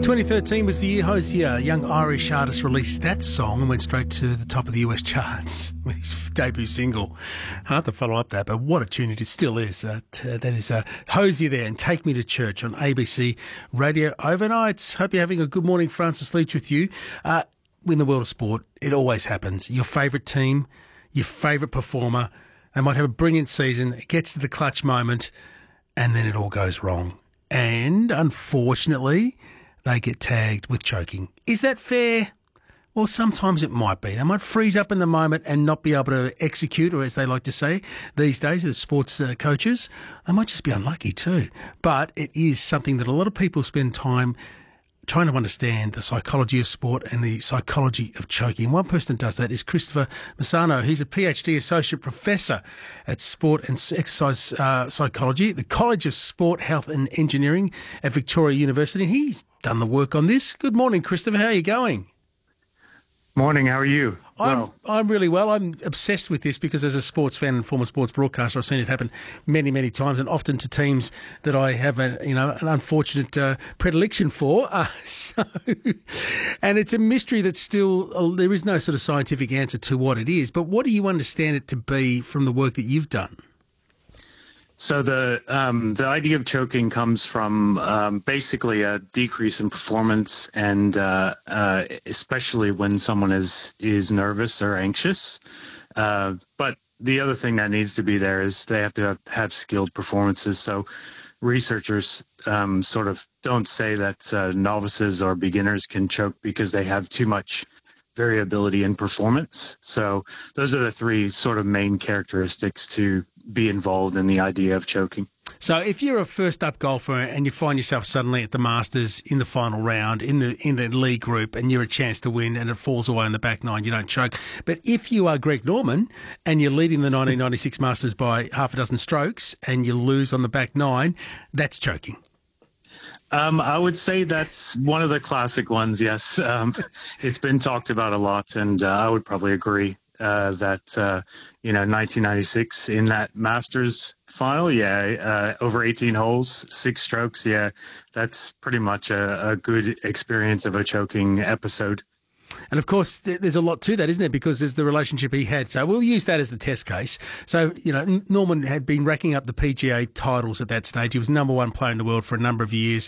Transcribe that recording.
2013 was the year Hosier, a young Irish artist, released that song and went straight to the top of the US charts with his debut single. Hard to follow up that, but what a tune it still is. That is Hosier there and Take Me to Church on ABC Radio Overnight. Hope you're having a good morning. Francis Leach with you. In the world of sport, it always happens. Your favourite team, your favourite performer, they might have a brilliant season, it gets to the clutch moment, and then it all goes wrong. And unfortunately, they get tagged with choking. Is that fair? Well, sometimes it might be. They might freeze up in the moment and not be able to execute, or as they like to say these days, the sports coaches, they might just be unlucky too. But it is something that a lot of people spend time trying to understand, the psychology of sport and the psychology of choking. One person that does that is Christopher Massano. He's a PhD Associate Professor at Sport and Exercise Psychology at the College of Sport, Health and Engineering at Victoria University. And he's done the work on this. Good morning, Christopher. How are you going? Morning, how are you? I'm really well. I'm obsessed with this because as a sports fan and former sports broadcaster, I've seen it happen many, many times, and often to teams that I have an unfortunate predilection for. And it's a mystery that still, there is no sort of scientific answer to what it is. But what do you understand it to be from the work that you've done? So the idea of choking comes from basically a decrease in performance, and especially when someone is nervous or anxious. But the other thing that needs to be there is they have to have skilled performances. So researchers sort of don't say that novices or beginners can choke because they have too much variability in performance. So those are the three sort of main characteristics to be involved in the idea of choking. So if you're a first-up golfer and you find yourself suddenly at the Masters in the final round, in the league group, and you're a chance to win and it falls away in the back nine, you don't choke. But if you are Greg Norman and you're leading the 1996 Masters by half a dozen strokes and you lose on the back nine, that's choking. I would say that's one of the classic ones, yes. It's been talked about a lot, and I would probably agree that 1996 in that Masters final, over 18 holes, 6 strokes, that's pretty much a good experience of a choking episode. And, of course, there's a lot to that, isn't there, because there's the relationship he had. So we'll use that as the test case. So, Norman had been racking up the PGA titles at that stage. He was number one player in the world for a number of years.